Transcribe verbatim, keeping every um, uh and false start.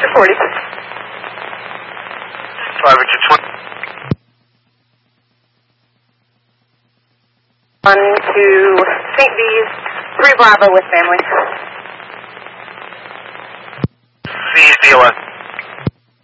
forty. five Victor twenty. On to Saint B's, three Bravo with family. C B L S.